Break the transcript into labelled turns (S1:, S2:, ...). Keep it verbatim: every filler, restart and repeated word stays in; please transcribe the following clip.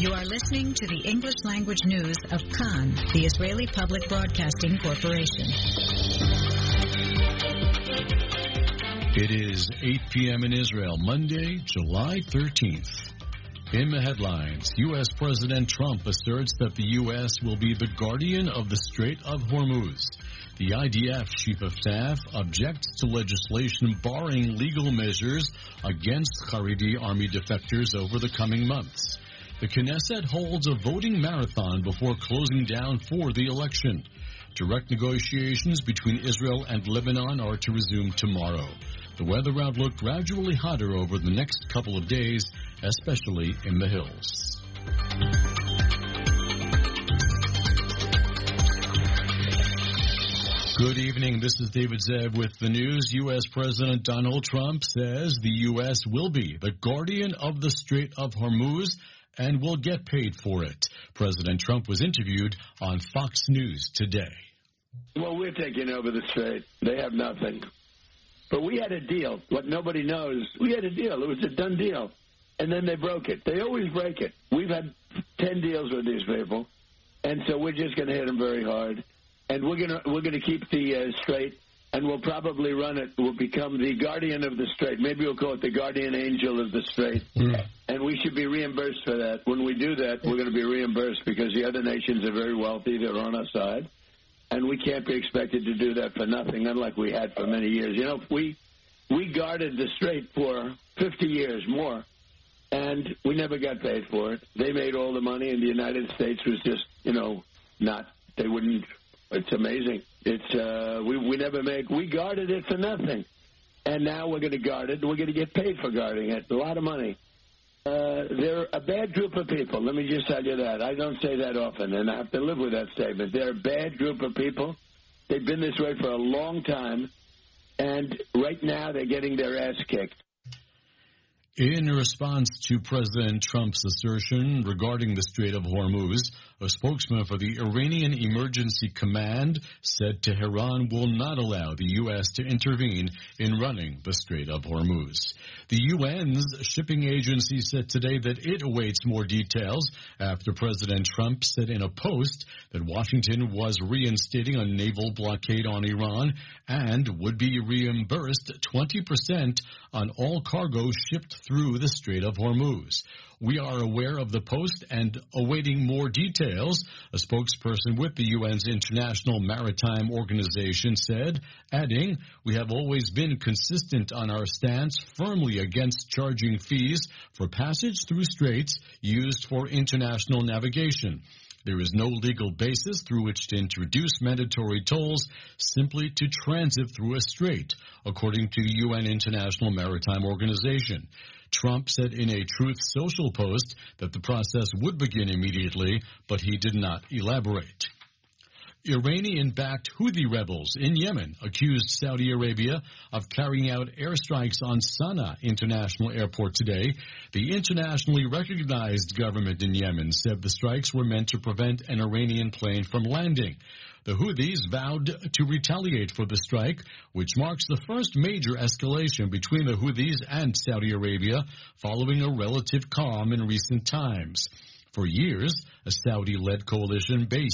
S1: You are listening to the English language news of Kan, the Israeli Public Broadcasting Corporation.
S2: It is eight p.m. in Israel, Monday, July thirteenth. In the headlines, U S. President Trump asserts that the U S will be the guardian of the Strait of Hormuz. The I D F Chief of Staff objects to legislation barring legal measures against Haredi army defectors over the coming months. The Knesset holds a voting marathon before closing down for the election. Direct negotiations between Israel and Lebanon are to resume tomorrow. The weather outlook gradually hotter over the next couple of days, especially in the hills. Good evening. This is David Zev with the news. U S. President Donald Trump says the U S will be the guardian of the Strait of Hormuz and will get paid for it. President Trump was interviewed on Fox News today.
S3: Well, we're taking over the strait. They have nothing. But we had a deal. What nobody knows, we had a deal. It was a done deal. And then they broke it. They always break it. We've had ten deals with these people, and so we're just going to hit them very hard. And we're going to we're going to keep the uh, strait, and we'll probably run it. We'll become the guardian of the strait. Maybe we'll call it the guardian angel of the strait. Mm. And we should be reimbursed for that. When we do that, we're going to be reimbursed because the other nations are very wealthy. They're on our side. And we can't be expected to do that for nothing, unlike we had for many years. You know, we we guarded the strait for fifty years more, and we never got paid for it. They made all the money, and the United States was just, you know, not. They wouldn't. It's amazing. It's uh, we we never make. We guarded it for nothing, and now we're going to guard it. We're going to get paid for guarding it. A lot of money. Uh, they're a bad group of people. Let me just tell you that. I don't say that often, and I have to live with that statement. They're a bad group of people. They've been this way for a long time, and right now they're getting their ass kicked.
S2: In response to President Trump's assertion regarding the Strait of Hormuz, a spokesman for the Iranian Emergency Command said Tehran will not allow the U S to intervene in running the Strait of Hormuz. The U N's shipping agency said today that it awaits more details after President Trump said in a post that Washington was reinstating a naval blockade on Iran and would be reimbursed twenty percent on all cargo shipped through the Strait of Hormuz. We are aware of the post and awaiting more details, a spokesperson with the U N's International Maritime Organization said, adding, we have always been consistent on our stance firmly against charging fees for passage through straits used for international navigation. There is no legal basis through which to introduce mandatory tolls simply to transit through a strait, according to the U N International Maritime Organization. Trump said in a Truth Social post that the process would begin immediately, but he did not elaborate. Iranian-backed Houthi rebels in Yemen accused Saudi Arabia of carrying out airstrikes on Sana'a International Airport today. The internationally recognized government in Yemen said the strikes were meant to prevent an Iranian plane from landing. The Houthis vowed to retaliate for the strike, which marks the first major escalation between the Houthis and Saudi Arabia following a relative calm in recent times. For years, a Saudi-led coalition based